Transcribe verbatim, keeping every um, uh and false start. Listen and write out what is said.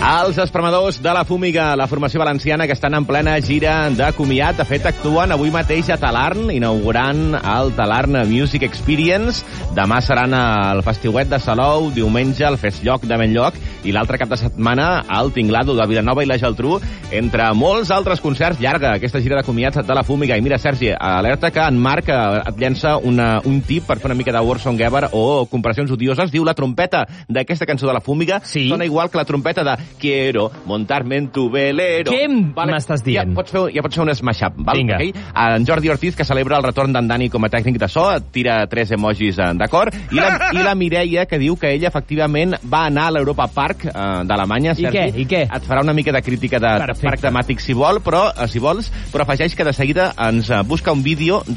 Els espremadors de la Fúmiga, la formació valenciana que estan en plena gira de comiat. De fet, actuen avui mateix a Talarn, inaugurant el Talarn Music Experience. Demà seran al Festiuet de Salou, diumenge al Festllloc de Benlloc i l'altre cap de setmana al Tinglado de Vilanova i la Geltrú, entre molts altres concerts. Llarga aquesta gira de comiat de la Fúmiga. I mira, Sergi, alerta que en Marc et llença una, un tip per fer una mica de Warson Geber o comparacions odioses. Diu la trompeta d'aquesta cançó de la Fúmiga sí. Sona igual que la trompeta de Quiero montarme en tu velero. Què vale. M'estàs dient? Ja pots fer, ja pots fer un smash-up. Val? Okay? En Jordi Ortiz, que celebra el retorn d'en Dani com a tècnic de so, et tira tres emojis d'acord. I la, i la Mireia, que diu que ella efectivament va anar a l'Europa Park eh, d'Alemanya. I què? I què? Et farà una mica de crítica de, de parc temàtic si vol, però si vols, però afegeix que de seguida ens busca un vídeo de